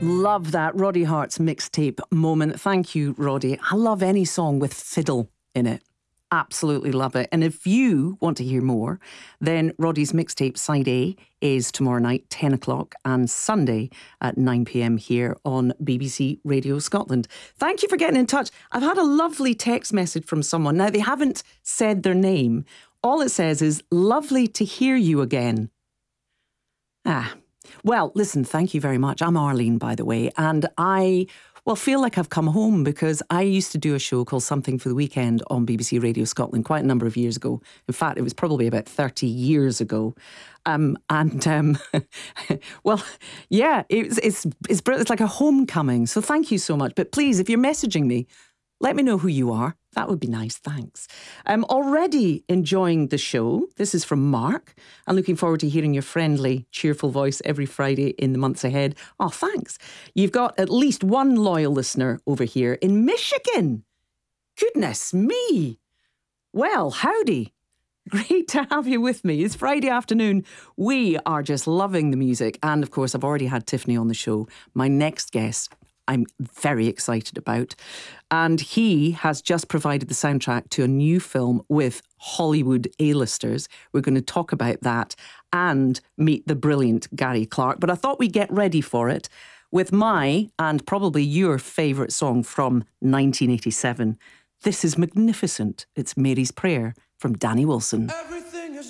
Love that Roddy Hart's mixtape moment. Thank you, Roddy. I love any song with fiddle in it. Absolutely love it. And if you want to hear more, then Roddy's mixtape Side A is tomorrow night, 10 o'clock, and Sunday at 9 p.m. here on BBC Radio Scotland. Thank you for getting in touch. I've had a lovely text message from someone. Now, they haven't said their name. All it says is, lovely to hear you again. Well, listen, thank you very much. I'm Arlene, by the way, and I feel like I've come home because I used to do a show called Something for the Weekend on BBC Radio Scotland quite a number of years ago. In fact, it was probably about 30 years ago. Well, yeah, it's like a homecoming. So thank you so much. But please, if you're messaging me, let me know who you are. That would be nice, thanks. I'm already enjoying the show. This is from Mark. I'm looking forward to hearing your friendly, cheerful voice every Friday in the months ahead. Oh, thanks. You've got at least one loyal listener over here in Michigan. Goodness me. Well, howdy. Great to have you with me. It's Friday afternoon. We are just loving the music. And of course, I've already had Tiffany on the show. My next guest, I'm very excited about. And he has just provided the soundtrack to a new film with Hollywood A-listers. We're going to talk about that and meet the brilliant Gary Clark. But I thought we'd get ready for it with my and probably your favourite song from 1987. This is magnificent. It's Mary's Prayer from Danny Wilson. Everything